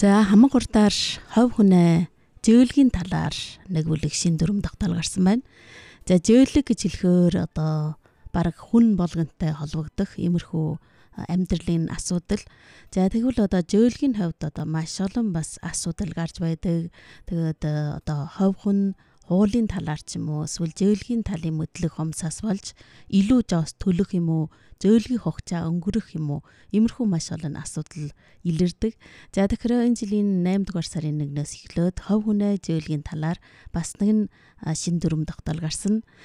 За хамаг урдаар хов хүнээ зөөлгийн талаар нэг бүлэг шин дүрм тогтоол гарсан байна. За зөөлөг гэж хэлэхээр одоо бараг хүн болгонтой холбогдох иймэрхүү амьдралын асуудал. За тэгвэл одоо зөөлгийн хувьд одоо маш олон бас асуудал гарч байдаг. Тэгээд одоо хов хүн хуулийн талаар ч юм уу эсвэл зөөлгийн талын мэдлэг хомсоос болж илүү жоос төлөх юм уу, зөөлгийн хугацаа өнгөрөх юм уу, иймэрхүү маш олон асуудал илэрдэг. За тэгэхээр энэ жилийн 8 дугаар сарын 1-ээс эхлээд хов хүнээ зөөлгийн талаар бас нэгэн шин дүрм тогтоол гарсан.